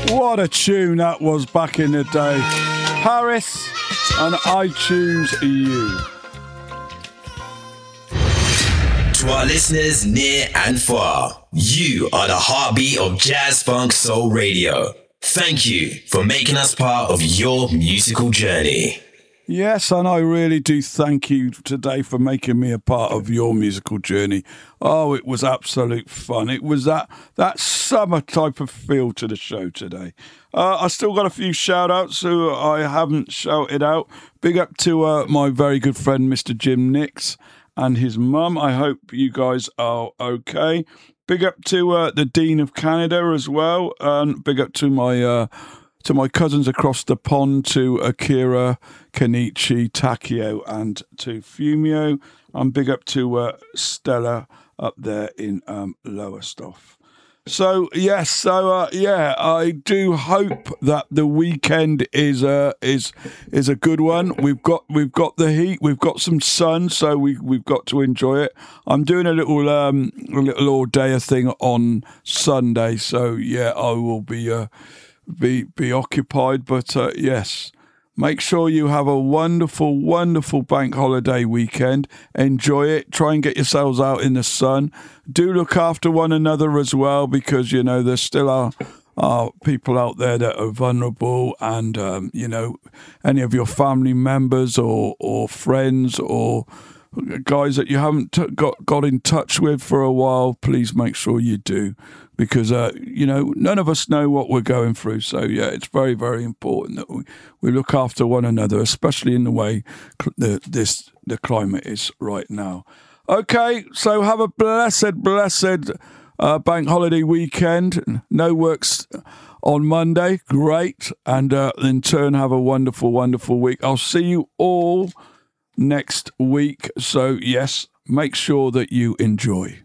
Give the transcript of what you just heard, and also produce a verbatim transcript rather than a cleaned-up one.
What a tune that was back in the day. Paris and I Choose You. To our listeners near and far, you are the heartbeat of Jazz Funk Soul Radio. Thank you for making us part of your musical journey. Yes, and I really do thank you today for making me a part of your musical journey. Oh, it was absolute fun. It was that that summer type of feel to the show today. Uh, I still got a few shout-outs who I haven't shouted out. Big up to uh, my very good friend, Mister Jim Nix, and his mum. I hope you guys are okay. Big up to uh, the Dean of Canada as well. And big up to my... Uh, To my cousins across the pond, to Akira, Kenichi, Takio, and to Fumio. And big up to uh, Stella up there in um, Lowestoft. So, yes, so, uh, yeah, I do hope that the weekend is uh, is is a good one. We've got we've got the heat, we've got some sun, so we, we've got to enjoy it. I'm doing a little, um, a little all-day thing on Sunday, so, yeah, I will be... Uh, Be be occupied, but uh, yes, make sure you have a wonderful, wonderful bank holiday weekend. Enjoy it. Try and get yourselves out in the sun. Do look after one another as well, because you know there still are are people out there that are vulnerable, and um, you know any of your family members or or friends or guys that you haven't t- got got in touch with for a while. Please make sure you do. Because, uh, you know, none of us know what we're going through. So, yeah, it's very, very important that we, we look after one another, especially in the way cl- the, this the climate is right now. Okay, so have a blessed, blessed uh, bank holiday weekend. No works on Monday. Great. And uh, in turn, have a wonderful, wonderful week. I'll see you all next week. So, yes, make sure that you enjoy.